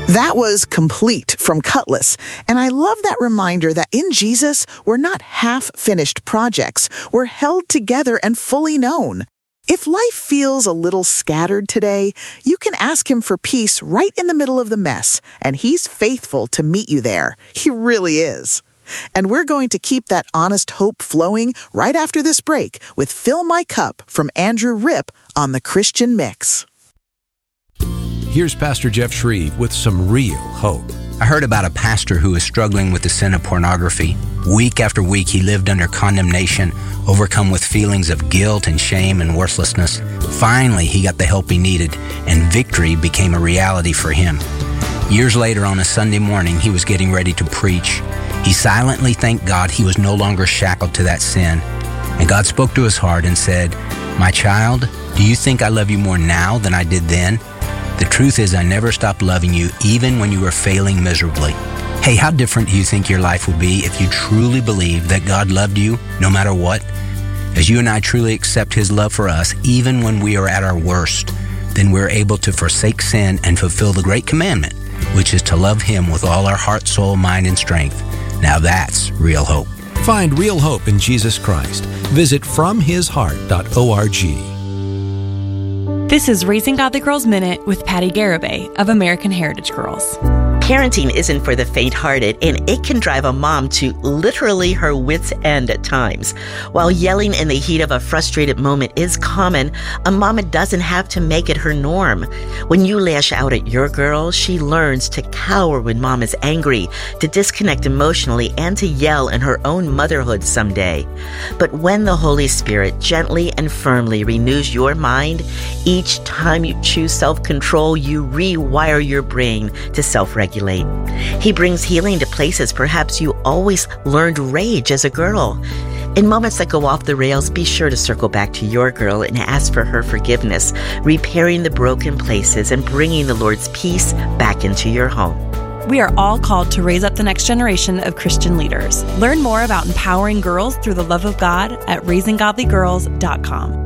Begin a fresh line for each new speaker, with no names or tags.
That was Complete from Cutlass, and I love that reminder that in Jesus, we're not half-finished projects. We're held together and fully known. If life feels a little scattered today, you can ask Him for peace right in the middle of the mess, and He's faithful to meet you there. He really is. And we're going to keep that honest hope flowing right after this break with Fill My Cup from Andrew Ripp on The Christian Mix.
Here's Pastor Jeff Shreve with some real hope.
I heard about a pastor who was struggling with the sin of pornography. Week after week, he lived under condemnation, overcome with feelings of guilt and shame and worthlessness. Finally, he got the help he needed, and victory became a reality for him. Years later, on a Sunday morning, he was getting ready to preach. He silently thanked God he was no longer shackled to that sin. And God spoke to his heart and said, "My child, do you think I love you more now than I did then? The truth is I never stopped loving you even when you were failing miserably." Hey, how different do you think your life would be if you truly believed that God loved you no matter what? As you and I truly accept His love for us even when we are at our worst, then we're able to forsake sin and fulfill the great commandment, which is to love Him with all our heart, soul, mind, and strength. Now that's real hope.
Find real hope in Jesus Christ. Visit FromHisHeart.org.
This is Raising Godly Girls Minute with Patty Garibay of American Heritage Girls.
Parenting isn't for the faint-hearted, and it can drive a mom to literally her wits' end at times. While yelling in the heat of a frustrated moment is common, a mama doesn't have to make it her norm. When you lash out at your girl, she learns to cower when mom is angry, to disconnect emotionally, and to yell in her own motherhood someday. But when the Holy Spirit gently and firmly renews your mind, each time you choose self-control, you rewire your brain to self-regulate. He brings healing to places perhaps you always learned rage as a girl. In moments that go off the rails, be sure to circle back to your girl and ask for her forgiveness, repairing the broken places and bringing the Lord's peace back into your home.
We are all called to raise up the next generation of Christian leaders. Learn more about empowering girls through the love of God at raisinggodlygirls.com.